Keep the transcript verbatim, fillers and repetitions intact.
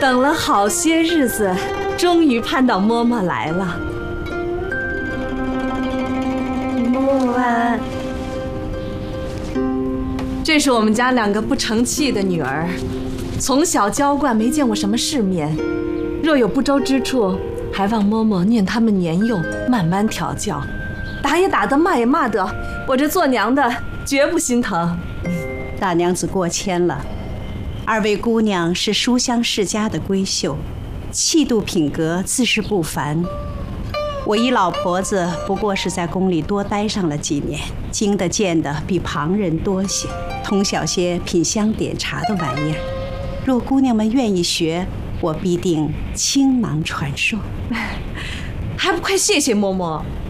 等了好些日子，终于盼到嬷嬷来了。 嬷嬷， 这是我们家两个不成器的女儿，从小娇惯，没见过什么世面，若有不周之处，还望嬷嬷念他们年幼，慢慢调教。打也打得，骂也骂得，我这做娘的绝不心疼。 大娘子过谦了，二位姑娘是书香世家的闺秀，气度品格自是不凡。我一老婆子不过是在宫里多待上了几年，经的见的比旁人多些，通晓些品香点茶的玩意儿。若姑娘们愿意学，我必定倾囊传授。 还不快谢谢嬷嬷。